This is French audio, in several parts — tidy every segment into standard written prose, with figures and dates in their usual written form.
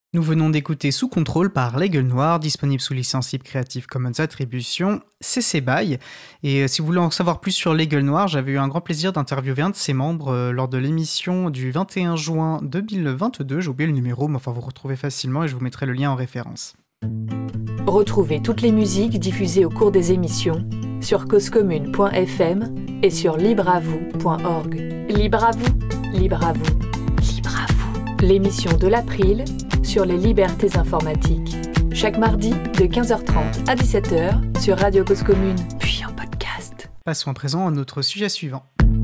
Nous venons d'écouter Sous contrôle par Les Gueules Noires, disponible sous licence libre Creative Commons Attribution CC BY. Et si vous voulez en savoir plus sur Les Gueules Noires, j'avais eu un grand plaisir d'interviewer un de ses membres lors de l'émission du 21 juin 2022. J'ai oublié le numéro, mais enfin vous retrouvez facilement et je vous mettrai le lien en référence. Retrouvez toutes les musiques diffusées au cours des émissions sur causecommune.fm et sur libreavou.org. Libre à vous, libre à vous, libre à vous. L'émission de l'April sur les libertés informatiques. Chaque mardi de 15h30 à 17h sur Radio Cause Commune, puis en podcast. Passons à présent à notre sujet suivant.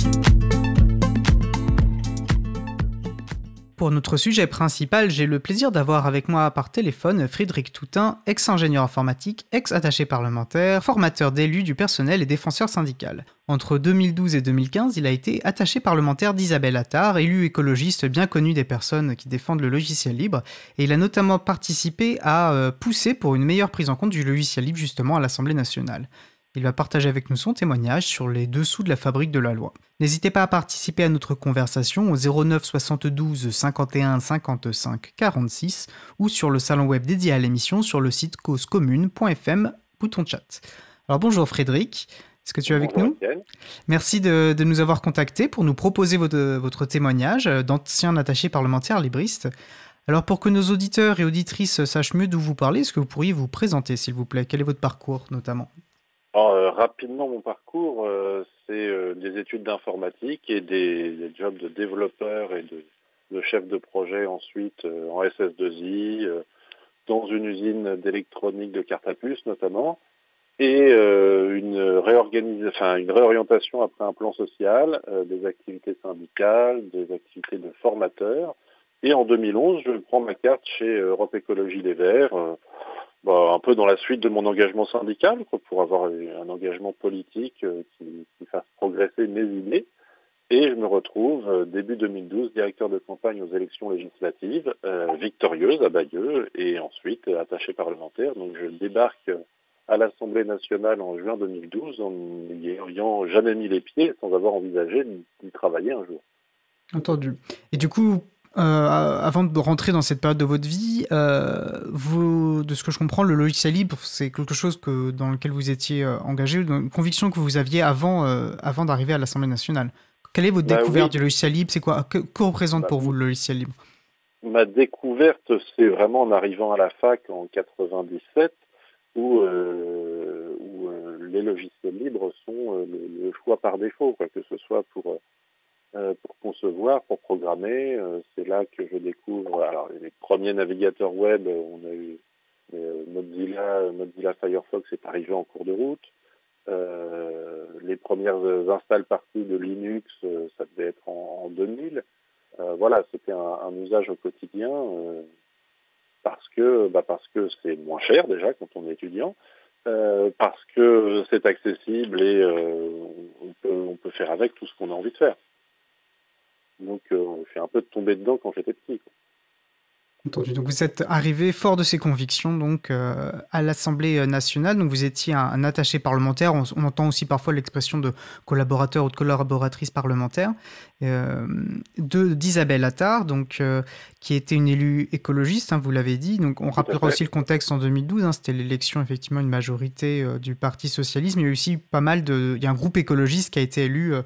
Pour notre sujet principal, j'ai le plaisir d'avoir avec moi par téléphone Frédéric Toutain, ex-ingénieur informatique, ex-attaché parlementaire, formateur d'élus du personnel et défenseur syndical. Entre 2012 et 2015, il a été attaché parlementaire d'Isabelle Attard, élu écologiste bien connu des personnes qui défendent le logiciel libre, et il a notamment participé à pousser pour une meilleure prise en compte du logiciel libre justement à l'Assemblée nationale. Il va partager avec nous son témoignage sur les dessous de la fabrique de la loi. N'hésitez pas à participer à notre conversation au 09 72 51 55 46 ou sur le salon web dédié à l'émission sur le site causecommune.fm, bouton chat. Alors bonjour Frédéric, est-ce que tu es avec nous ? Merci de nous avoir contactés pour nous proposer votre témoignage d'ancien attaché parlementaire libriste. Alors pour que nos auditeurs et auditrices sachent mieux d'où vous parlez, est-ce que vous pourriez vous présenter s'il vous plaît ? Quel est votre parcours notamment ? Alors, rapidement, mon parcours, c'est des études d'informatique et des jobs de développeur et de chef de projet ensuite en SS2I, dans une usine d'électronique de carte à puce notamment, et une réorientation après un plan social, des activités syndicales, des activités de formateur. Et en 2011, je prends ma carte chez Europe Écologie Les Verts, un peu dans la suite de mon engagement syndical, pour avoir un engagement politique qui fasse progresser mes idées. Et je me retrouve, début 2012, directeur de campagne aux élections législatives, victorieuse à Bayeux, et ensuite attaché parlementaire. Donc je débarque à l'Assemblée nationale en juin 2012, en n'y ayant jamais mis les pieds, sans avoir envisagé d'y travailler un jour. Entendu. Et du coup, avant de rentrer dans cette période de votre vie, de ce que je comprends, le logiciel libre, c'est quelque chose dans lequel vous étiez engagé, une conviction que vous aviez avant d'arriver à l'Assemblée nationale. Quelle est votre découverte du logiciel libre ? C'est quoi ? Que représente pour vous le logiciel libre ? Ma découverte, c'est vraiment en arrivant à la fac en 97, où les logiciels libres sont le choix par défaut, que ce soit pour concevoir, pour programmer. C'est là que je découvre les premiers navigateurs web. On a eu Mozilla Firefox est arrivé en cours de route. Les premières install parties de Linux, ça devait être en 2000. C'était un usage au quotidien parce que c'est moins cher déjà quand on est étudiant, parce que c'est accessible et on peut faire avec tout ce qu'on a envie de faire. Donc, je suis un peu tombé dedans quand j'étais petit. Entendu. Donc, vous êtes arrivé fort de ces convictions donc, à l'Assemblée nationale. Donc, vous étiez un attaché parlementaire. On entend aussi parfois l'expression de collaborateur ou de collaboratrice parlementaire d'Isabelle Attard, donc, qui était une élue écologiste, vous l'avez dit. Donc, on rappellera aussi le contexte en 2012. C'était l'élection, effectivement, une majorité du Parti socialiste. Mais il y a aussi il y a un groupe écologiste qui a été élu,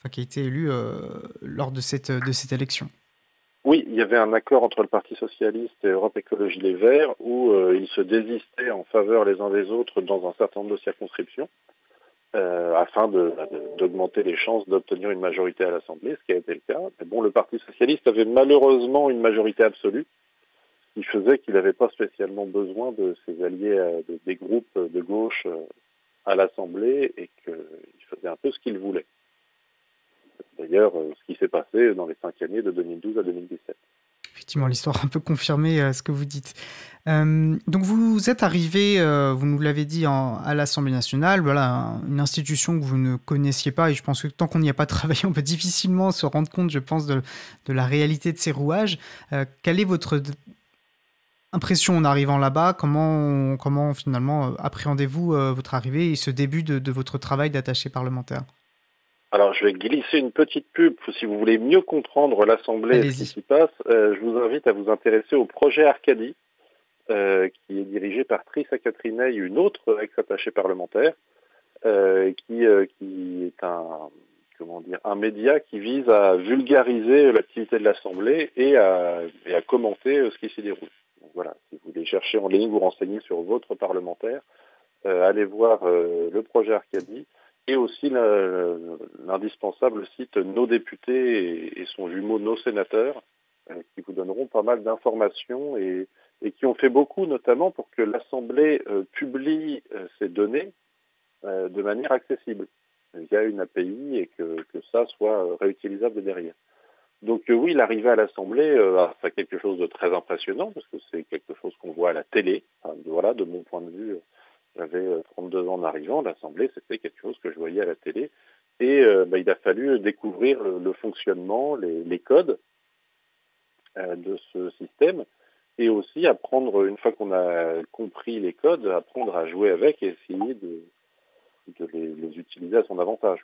lors de cette élection. Oui, il y avait un accord entre le Parti socialiste et Europe Écologie Les Verts où ils se désistaient en faveur les uns des autres dans un certain nombre de circonscriptions afin d'augmenter les chances d'obtenir une majorité à l'Assemblée, ce qui a été le cas. Mais bon, le Parti socialiste avait malheureusement une majorité absolue, ce qui faisait qu'il n'avait pas spécialement besoin de ses alliés, des groupes de gauche à l'Assemblée et qu'il faisait un peu ce qu'il voulait. D'ailleurs, ce qui s'est passé dans les 5 années de 2012 à 2017. Effectivement, l'histoire a un peu confirmé ce que vous dites. Donc vous êtes arrivé, vous nous l'avez dit, à l'Assemblée nationale, voilà, une institution que vous ne connaissiez pas, et je pense que tant qu'on n'y a pas travaillé, on peut difficilement se rendre compte, je pense, de la réalité de ces rouages. Quelle est votre impression en arrivant là-bas ? Comment finalement appréhendez-vous votre arrivée et ce début de votre travail d'attaché parlementaire ? Alors, je vais glisser une petite pub. Si vous voulez mieux comprendre l'Assemblée et ce qui Allez-y. s'y passe, je vous invite à vous intéresser au projet Arcadie, qui est dirigé par Trissa Catrineille, une autre ex-attachée parlementaire, qui est un média qui vise à vulgariser l'activité de l'Assemblée et à commenter ce qui s'y déroule. Donc voilà, si vous voulez chercher en ligne, vous renseigner sur votre parlementaire, allez voir le projet Arcadie et aussi l'indispensable site Nos députés et son jumeau Nos sénateurs, qui vous donneront pas mal d'informations et qui ont fait beaucoup notamment pour que l'Assemblée publie ces données de manière accessible via une API et que ça soit réutilisable derrière. Donc oui, l'arrivée à l'Assemblée, c'est quelque chose de très impressionnant parce que c'est quelque chose qu'on voit à la télé. Enfin, voilà, de mon point de vue, j'avais 32 ans en arrivant, l'Assemblée, c'était quelque chose que je voyais à la télé. Et il a fallu découvrir le fonctionnement, les codes de ce système et aussi apprendre, une fois qu'on a compris les codes, apprendre à jouer avec et essayer de les utiliser à son avantage.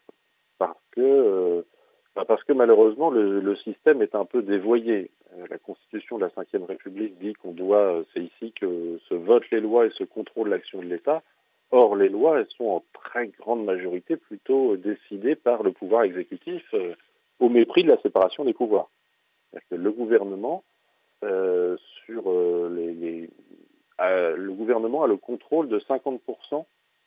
Parce que malheureusement, le système est un peu dévoyé. La Constitution de la Ve République dit c'est ici que se votent les lois et se contrôle l'action de l'État. Or, les lois, elles sont en très grande majorité plutôt décidées par le pouvoir exécutif au mépris de la séparation des pouvoirs. C'est-à-dire que le gouvernement, le gouvernement a le contrôle de 50%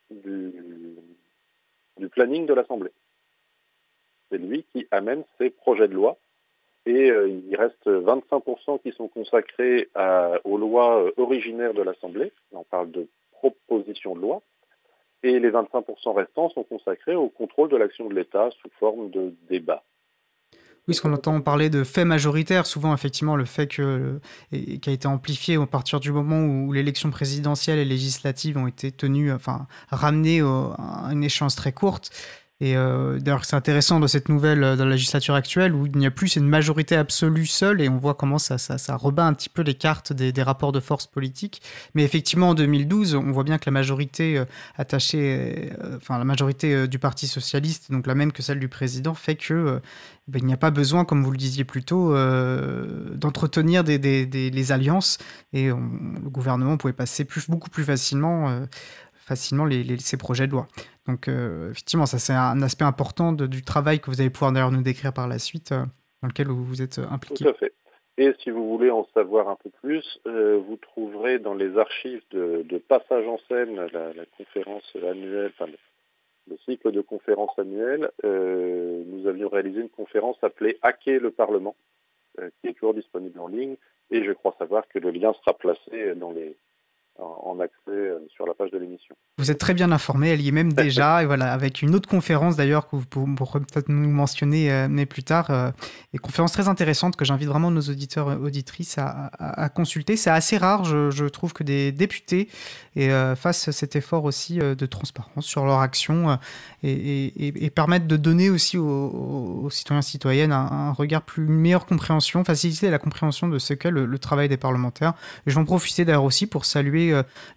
du planning de l'Assemblée. C'est lui qui amène ses projets de loi et il reste 25% qui sont consacrés aux lois originaires de l'Assemblée. On parle de propositions de loi. Et les 25% restants sont consacrés au contrôle de l'action de l'État sous forme de débat. Oui, ce qu'on entend parler de fait majoritaire, souvent effectivement le fait qui a été amplifié à partir du moment où l'élection présidentielle et législative ont été ramenées à une échéance très courte. Et d'ailleurs, c'est intéressant dans cette nouvelle, dans la législature actuelle, où il n'y a plus une majorité absolue seule, et on voit comment ça rebat un petit peu les cartes des rapports de force politiques. Mais effectivement, en 2012, on voit bien que la majorité la majorité du Parti socialiste, donc la même que celle du président, fait que il n'y a pas besoin, comme vous le disiez plus tôt, d'entretenir les alliances, et le gouvernement pouvait passer beaucoup plus facilement ces projets de loi. Donc effectivement, ça c'est un aspect important du travail que vous allez pouvoir d'ailleurs nous décrire par la suite, dans lequel vous êtes impliqué. Tout à fait. Et si vous voulez en savoir un peu plus, vous trouverez dans les archives de Passage en scène, la conférence annuelle, le cycle de conférences annuelles, nous avions réalisé une conférence appelée Hacker le Parlement, qui est toujours disponible en ligne, et je crois savoir que le lien sera placé en accès sur la page de l'émission. Vous êtes très bien informé, elle y est même déjà, et voilà, avec une autre conférence d'ailleurs que vous pourrez peut-être nous mentionner mais plus tard, et conférence très intéressante que j'invite vraiment nos auditeurs et auditrices à consulter. C'est assez rare, je trouve, que des députés fassent cet effort aussi de transparence sur leur action et permettent de donner aussi aux citoyens et citoyennes un regard une meilleure compréhension, faciliter la compréhension de ce qu'est le travail des parlementaires. Et je vais en profiter d'ailleurs aussi pour saluer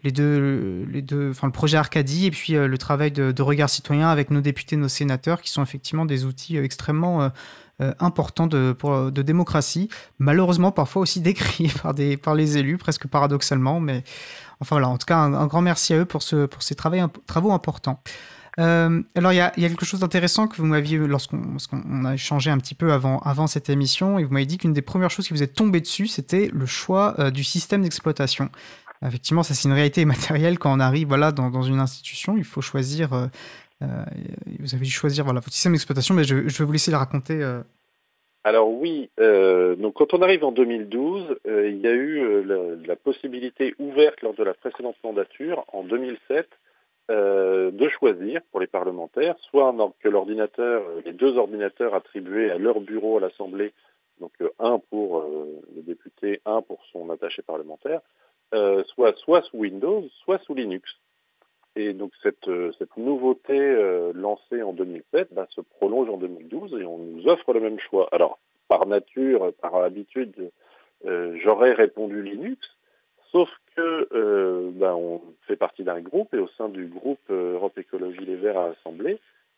le projet Arcadie et puis le travail de regard citoyen avec nos députés, nos sénateurs, qui sont effectivement des outils extrêmement importants de démocratie, malheureusement parfois aussi décriés par les élus, presque paradoxalement, mais enfin voilà, en tout cas un grand merci à eux pour ces travaux importants. Alors il y a quelque chose d'intéressant que vous m'aviez, lorsqu'on a échangé un petit peu avant cette émission, et vous m'avez dit qu'une des premières choses qui vous est tombée dessus, c'était le choix du système d'exploitation. Effectivement, ça c'est une réalité matérielle quand on arrive dans une institution, il faut choisir, vous avez dû choisir votre système d'exploitation, mais je vais vous laisser le raconter. Alors oui, donc quand on arrive en 2012, il y a eu la possibilité ouverte lors de la précédente mandature, en 2007, de choisir pour les parlementaires, soit que les deux ordinateurs attribués à leur bureau à l'Assemblée, donc un pour le député, un pour son attaché parlementaire, soit sous Windows, soit sous Linux. Et donc cette nouveauté lancée en 2007 se prolonge en 2012 et on nous offre le même choix. Alors, par nature, par habitude, j'aurais répondu Linux, sauf que on fait partie d'un groupe et au sein du groupe Europe Écologie Les Verts à l'Assemblée,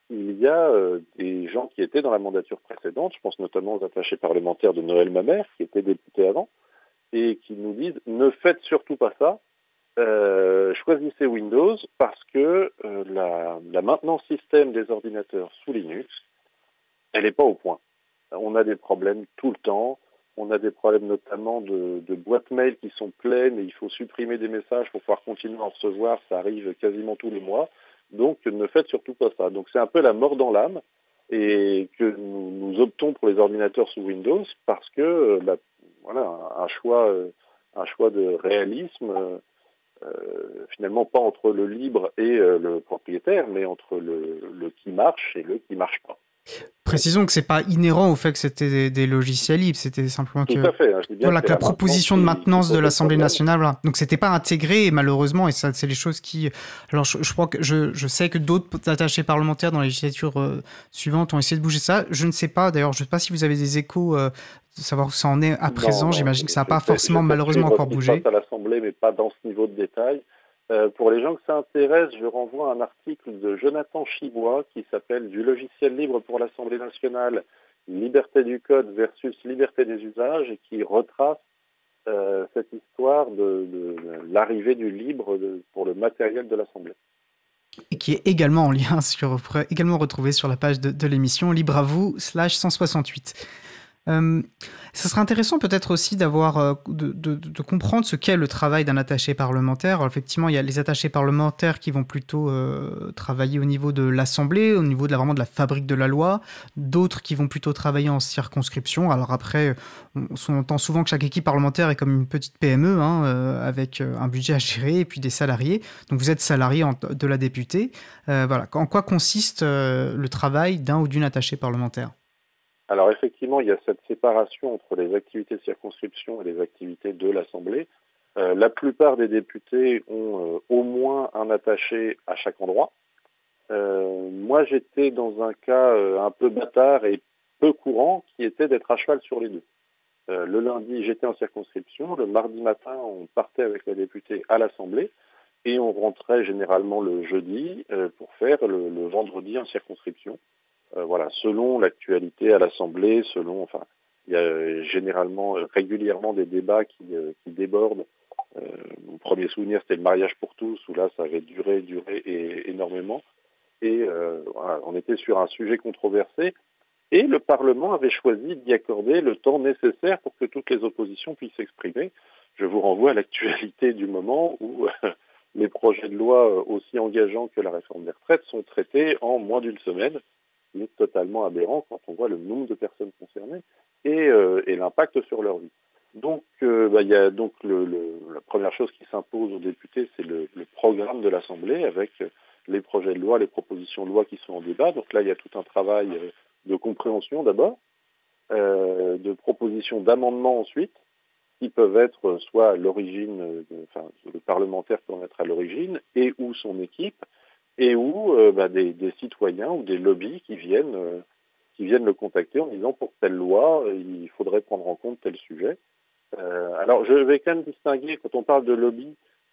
il y a des gens qui étaient dans la mandature précédente, je pense notamment aux attachés parlementaires de Noël Mamère, qui étaient députés avant, et qui nous disent ne faites surtout pas ça, choisissez Windows parce que la maintenance système des ordinateurs sous Linux, elle n'est pas au point. On a des problèmes tout le temps, on a des problèmes notamment de boîtes mail qui sont pleines et il faut supprimer des messages pour pouvoir continuer à en recevoir, ça arrive quasiment tous les mois, donc ne faites surtout pas ça. Donc c'est un peu la mort dans l'âme et que nous optons pour les ordinateurs sous Windows parce que voilà, un choix de réalisme, finalement pas entre le libre et le propriétaire, mais entre le qui marche et le qui marche pas. Précisons que c'est pas inhérent au fait que c'était des logiciels libres, c'était simplement Tout à fait, hein, je dis bien voilà, que la proposition de maintenance de l'Assemblée nationale, voilà. Donc c'était pas intégré et malheureusement, et ça c'est les choses qui... Alors je crois que je sais que d'autres attachés parlementaires dans la législature suivante ont essayé de bouger ça. Je ne sais pas, d'ailleurs, je ne sais pas si vous avez des échos de savoir où ça en est à présent. Non, j'imagine que ça n'a pas forcément malheureusement encore bougé. Je sais à l'Assemblée, mais pas dans ce niveau de détail. Pour les gens que ça intéresse, je renvoie à un article de Jonathan Chibois qui s'appelle « Du logiciel libre pour l'Assemblée nationale, liberté du code versus liberté des usages » et qui retrace cette histoire de l'arrivée du libre pour le matériel de l'Assemblée. Et qui est également en lien également retrouvé sur la page de l'émission Libre à vous /168. Ça serait intéressant peut-être aussi d'avoir de comprendre ce qu'est le travail d'un attaché parlementaire. Alors, effectivement, il y a les attachés parlementaires qui vont plutôt travailler au niveau de l'Assemblée, au niveau vraiment de la fabrique de la loi, d'autres qui vont plutôt travailler en circonscription. Alors après, on entend souvent que chaque équipe parlementaire est comme une petite PME, avec un budget à gérer et puis des salariés. Donc vous êtes salarié de la députée. Voilà. En quoi consiste le travail d'un ou d'une attachée parlementaire ? Alors effectivement, il y a cette séparation entre les activités de circonscription et les activités de l'Assemblée. La plupart des députés ont au moins un attaché à chaque endroit. Moi, j'étais dans un cas un peu bâtard et peu courant, qui était d'être à cheval sur les deux. Le lundi, j'étais en circonscription. Le mardi matin, on partait avec la députée à l'Assemblée et on rentrait généralement le jeudi pour faire le vendredi en circonscription. Voilà, selon l'actualité à l'Assemblée, il y a généralement, régulièrement des débats qui débordent. Mon premier souvenir, c'était le mariage pour tous, où là, ça avait duré énormément. Et voilà, on était sur un sujet controversé. Et le Parlement avait choisi d'y accorder le temps nécessaire pour que toutes les oppositions puissent s'exprimer. Je vous renvoie à l'actualité du moment où les projets de loi aussi engageants que la réforme des retraites sont traités en moins d'une semaine. Qui est totalement aberrant quand on voit le nombre de personnes concernées et l'impact sur leur vie. Donc, il y a donc la première chose qui s'impose aux députés, c'est le programme de l'Assemblée avec les projets de loi, les propositions de loi qui sont en débat. Donc là, il y a tout un travail de compréhension d'abord, de propositions d'amendements ensuite, qui peuvent être soit à l'origine, le parlementaire peut en être à l'origine, et ou son équipe, et où des citoyens ou des lobbies qui viennent le contacter en disant pour telle loi, il faudrait prendre en compte tel sujet. Alors je vais quand même distinguer, quand on parle de lobby,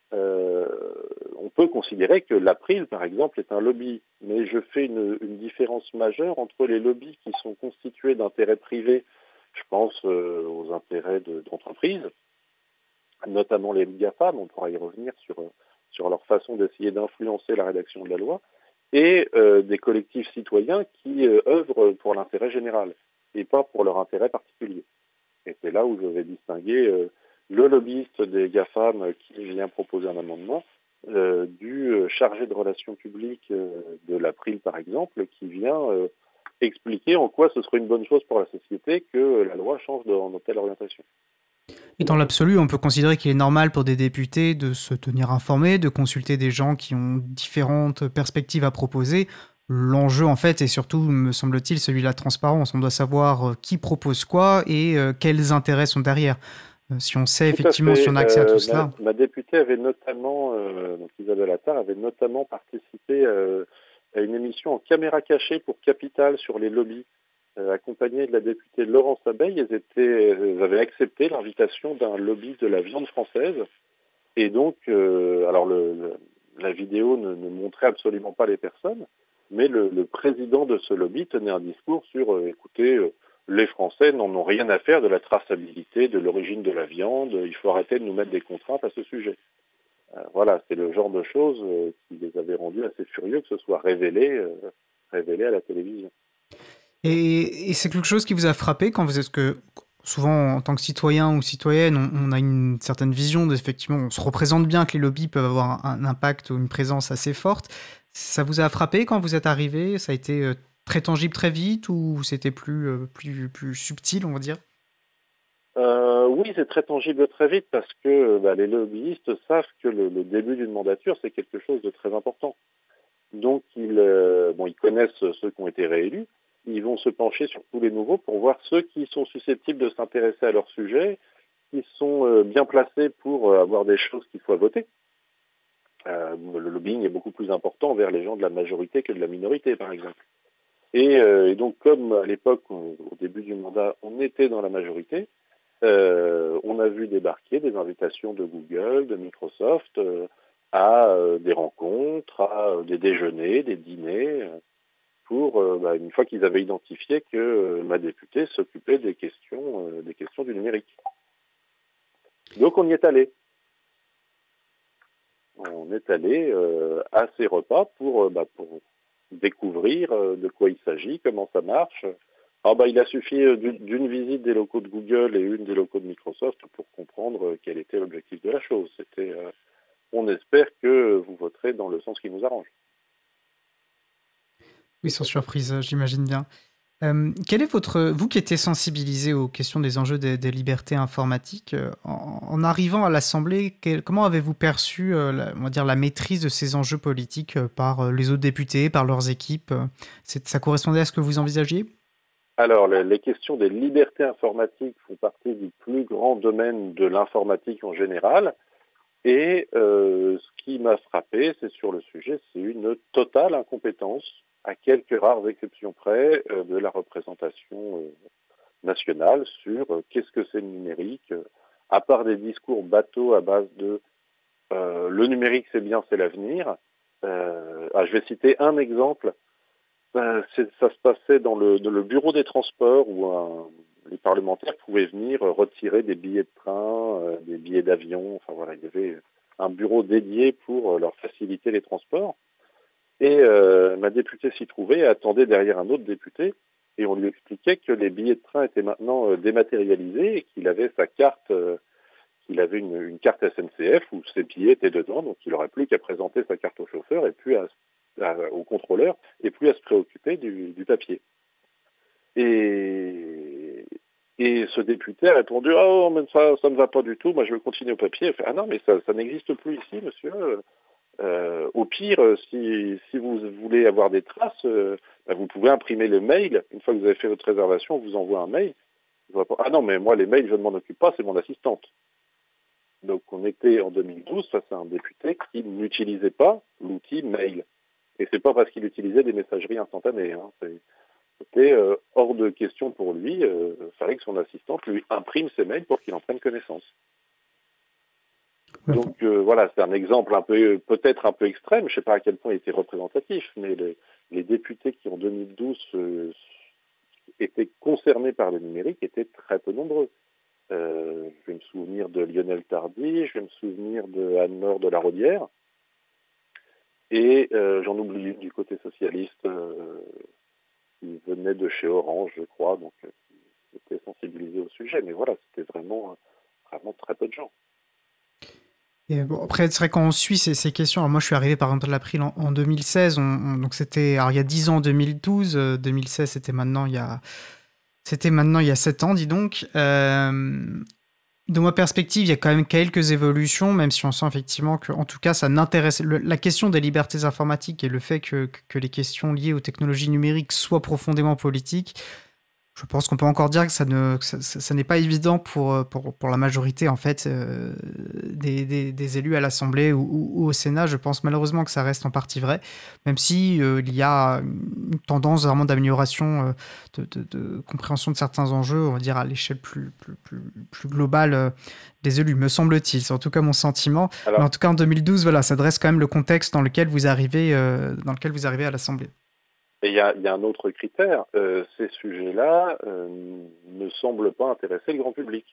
on peut considérer que l'April, par exemple, est un lobby, mais je fais une différence majeure entre les lobbies qui sont constitués d'intérêts privés, je pense aux intérêts d'entreprises, notamment les GAFAM, on pourra y revenir sur leur façon d'essayer d'influencer la rédaction de la loi, et des collectifs citoyens qui œuvrent pour l'intérêt général et pas pour leur intérêt particulier. Et c'est là où je vais distinguer le lobbyiste des GAFAM qui vient proposer un amendement du chargé de relations publiques de l'April, par exemple, qui vient expliquer en quoi ce serait une bonne chose pour la société que la loi change dans telle orientation. Et dans l'absolu, on peut considérer qu'il est normal pour des députés de se tenir informés, de consulter des gens qui ont différentes perspectives à proposer. L'enjeu, en fait, est surtout, me semble-t-il, celui de la transparence. On doit savoir qui propose quoi et quels intérêts sont derrière. Si on sait effectivement, si on a accès à tout cela. Ma députée avait notamment, donc Isabelle Attard, avait notamment participé à une émission en caméra cachée pour Capital sur les lobbies. Accompagnés de la députée Laurence Abeille, elles avaient accepté l'invitation d'un lobby de la viande française. Et donc, alors la vidéo ne montrait absolument pas les personnes, mais le président de ce lobby tenait un discours sur écoutez, les Français n'en ont rien à faire de la traçabilité, de l'origine de la viande, il faut arrêter de nous mettre des contraintes à ce sujet. Voilà, c'est le genre de choses qui les avait rendus assez furieux que ce soit révélé à la télévision. Et c'est quelque chose qui vous a frappé quand vous êtes que souvent en tant que citoyen ou citoyenne, on a une certaine vision effectivement, on se représente bien que les lobbies peuvent avoir un impact ou une présence assez forte. Ça vous a frappé quand vous êtes arrivé? Ça a été très tangible très vite ou c'était plus subtil, on va dire? Oui, c'est très tangible très vite parce que les lobbyistes savent que le début d'une mandature, c'est quelque chose de très important. Donc, ils connaissent ceux qui ont été réélus. Ils vont se pencher sur tous les nouveaux pour voir ceux qui sont susceptibles de s'intéresser à leur sujet, qui sont bien placés pour avoir des choses qu'il faut voter. Le lobbying est beaucoup plus important vers les gens de la majorité que de la minorité, par exemple. Et donc, comme à l'époque, au début du mandat, on était dans la majorité, on a vu débarquer des invitations de Google, de Microsoft, à des rencontres, à des déjeuners, des dîners, pour une fois qu'ils avaient identifié que ma députée s'occupait des questions du numérique. Donc on y est allé. On est allé à ces repas pour découvrir de quoi il s'agit, comment ça marche. Alors il a suffi d'une visite des locaux de Google et une des locaux de Microsoft pour comprendre quel était l'objectif de la chose. C'était on espère que vous voterez dans le sens qui nous arrange. Oui, sans surprise, j'imagine bien. Quel est vous qui étiez sensibilisé aux questions des enjeux des libertés informatiques, en arrivant à l'Assemblée, comment avez-vous perçu on va dire, la maîtrise de ces enjeux politiques par les autres députés, par leurs équipes? Ça correspondait à ce que vous envisagiez? Alors, les questions des libertés informatiques font partie du plus grand domaine de l'informatique en général. Et ce qui m'a frappé, c'est sur le sujet, c'est une totale incompétence, à quelques rares exceptions près, de la représentation nationale sur qu'est-ce que c'est le numérique, à part des discours bateaux à base de le numérique c'est bien, c'est l'avenir. Je vais citer un exemple. Ça se passait dans le bureau des transports où les parlementaires pouvaient venir retirer des billets de train, des billets d'avion. Enfin voilà, il y avait un bureau dédié pour leur faciliter les transports. Et ma députée s'y trouvait et attendait derrière un autre député. Et on lui expliquait que les billets de train étaient maintenant dématérialisés et qu'il avait sa carte, qu'il avait une carte SNCF où ses billets étaient dedans. Donc il n'aurait plus qu'à présenter sa carte au chauffeur et puis au contrôleur et plus à se préoccuper du papier. Et ce député a répondu « Oh, mais ça ne va pas du tout, moi je veux continuer au papier. » Ah non, mais ça n'existe plus ici, monsieur. Au pire, si vous voulez avoir des traces, vous pouvez imprimer le mail. Une fois que vous avez fait votre réservation, on vous envoie un mail. Ah non, mais moi les mails, je ne m'en occupe pas, c'est mon assistante. Donc on était en 2012 face à un député qui n'utilisait pas l'outil mail. Et c'est pas parce qu'il utilisait des messageries instantanées. C'était hors de question pour lui. Il fallait que son assistante lui imprime ses mails pour qu'il en prenne connaissance. Donc voilà, c'est un exemple peut-être un peu extrême. Je ne sais pas à quel point il était représentatif, mais les députés qui en 2012 étaient concernés par le numérique étaient très peu nombreux. Je vais me souvenir de Lionel Tardy, je vais me souvenir de Anne-Laure de la Rodière. Et j'en oublie une du côté socialiste qui venait de chez Orange, je crois, donc qui était sensibilisé au sujet. Mais voilà, c'était vraiment très peu de gens. Et bon, après, c'est vrai qu'on suit ces questions. Alors moi, je suis arrivé par exemple à l'April en 2016. Donc c'était, alors il y a 10 ans, 2012. 2016, c'était maintenant il y a 7 ans, dis donc. De ma perspective, il y a quand même quelques évolutions, même si on sent effectivement que, en tout cas, ça n'intéresse la question des libertés informatiques et le fait que les questions liées aux technologies numériques soient profondément politiques. Je pense qu'on peut encore dire que ça n'est pas évident pour la majorité en fait des élus à l'Assemblée ou au Sénat. Je pense malheureusement que ça reste en partie vrai, même si il y a une tendance vraiment d'amélioration, de compréhension de certains enjeux, on va dire à l'échelle plus globale des élus, me semble-t-il. C'est en tout cas mon sentiment. Alors, mais en tout cas en 2012, voilà, ça dresse quand même le contexte dans lequel vous arrivez à l'Assemblée. Et il y a un autre critère, ces sujets-là ne semblent pas intéresser le grand public.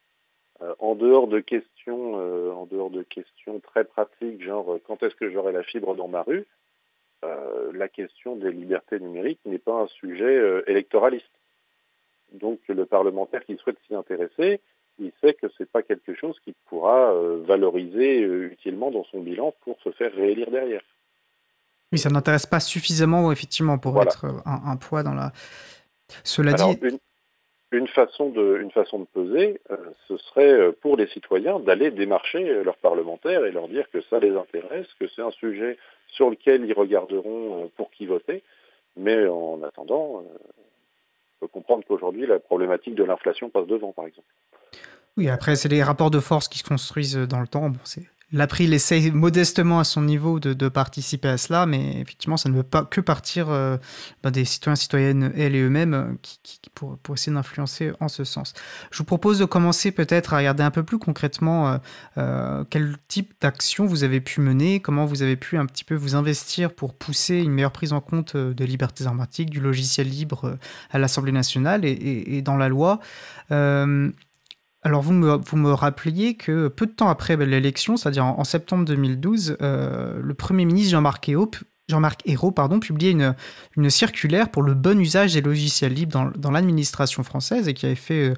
En dehors de questions très pratiques, genre quand est-ce que j'aurai la fibre dans ma rue, la question des libertés numériques n'est pas un sujet électoraliste. Donc le parlementaire qui souhaite s'y intéresser, il sait que c'est pas quelque chose qu'il pourra valoriser utilement dans son bilan pour se faire réélire derrière. Oui, ça n'intéresse pas suffisamment, effectivement, pour Voilà. être un poids dans la... Cela Alors dit, une façon de peser, ce serait pour les citoyens d'aller démarcher leurs parlementaires et leur dire que ça les intéresse, que c'est un sujet sur lequel ils regarderont pour qui voter. Mais en attendant, on peut comprendre qu'aujourd'hui, la problématique de l'inflation passe devant, par exemple. oui, après, c'est les rapports de force qui se construisent dans le temps. Bon, l'April essaye modestement à son niveau de participer à cela, mais effectivement, ça ne veut pas que partir des citoyens, citoyennes, elles et eux-mêmes, pour essayer d'influencer en ce sens. Je vous propose de commencer peut-être à regarder un peu plus concrètement quel type d'action vous avez pu mener, comment vous avez pu un petit peu vous investir pour pousser une meilleure prise en compte des libertés informatiques, du logiciel libre à l'Assemblée nationale et dans la loi. Alors, vous me rappeliez que peu de temps après l'élection, c'est-à-dire en septembre 2012, le Premier ministre Jean-Marc Ayrault publiait une circulaire pour le bon usage des logiciels libres dans l'administration française et qui avait fait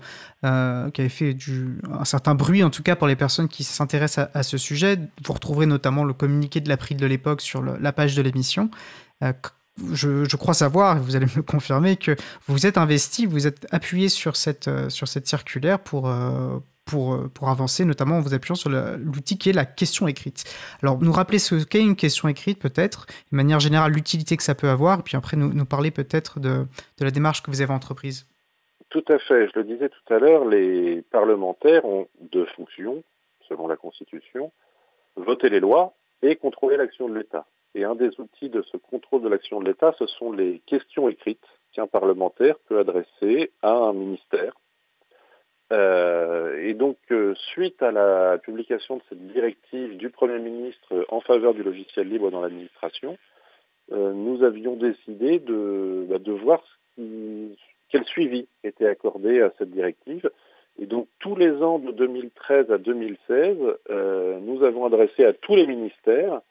un certain bruit, en tout cas pour les personnes qui s'intéressent à ce sujet. Vous retrouverez notamment le communiqué de l'April de l'époque sur la page de l'émission. Je crois savoir, et vous allez me le confirmer, que vous êtes investi, vous êtes appuyé sur cette circulaire pour avancer, notamment en vous appuyant sur l'outil qui est la question écrite. Alors, nous rappeler ce qu'est une question écrite, peut-être, de manière générale, l'utilité que ça peut avoir, et puis après, nous parler peut-être de la démarche que vous avez entreprise. Tout à fait. Je le disais tout à l'heure, les parlementaires ont deux fonctions, selon la Constitution, voter les lois et contrôler l'action de l'État. Et un des outils de ce contrôle de l'action de l'État, ce sont les questions écrites qu'un parlementaire peut adresser à un ministère. Et donc, suite à la publication de cette directive du Premier ministre en faveur du logiciel libre dans l'administration, nous avions décidé de voir quel suivi était accordé à cette directive. Et donc, tous les ans de 2013 à 2016, nous avons adressé à tous les ministères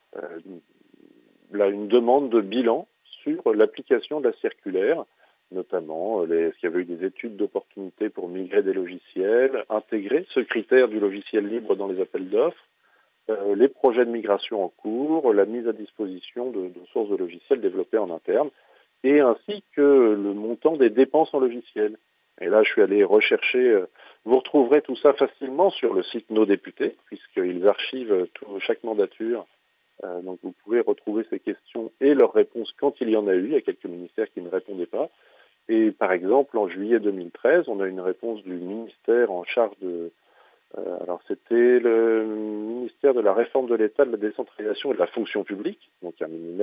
une demande de bilan sur l'application de la circulaire, notamment est-ce qu'il y avait eu des études d'opportunité pour migrer des logiciels, intégrer ce critère du logiciel libre dans les appels d'offres, les projets de migration en cours, la mise à disposition de sources de logiciels développées en interne, et ainsi que le montant des dépenses en logiciel. Et là, je suis allé rechercher, vous retrouverez tout ça facilement sur le site Nos députés, puisqu'ils archivent chaque mandature. Donc vous pouvez retrouver ces questions et leurs réponses quand il y en a eu. Il y a quelques ministères qui ne répondaient pas. Et par exemple, en juillet 2013, on a une réponse du ministère en charge de... alors c'était le ministère de la réforme de l'État, de la décentralisation et de la fonction publique, donc un